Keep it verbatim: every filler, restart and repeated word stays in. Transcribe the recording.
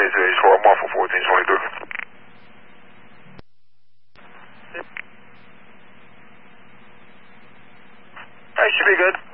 is is for one for fourteen twenty-two. That should be good.